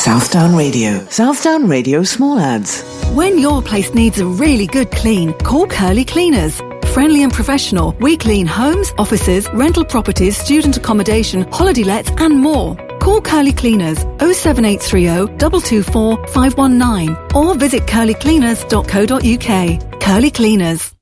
Southdown Radio. Southdown Radio Small Ads. When your place needs a really good clean, call Curly Cleaners. Friendly and professional, we clean homes, offices, rental properties, student accommodation, holiday lets and more. Call Curly Cleaners 07830 224 519 or visit curlycleaners.co.uk. Curly Cleaners.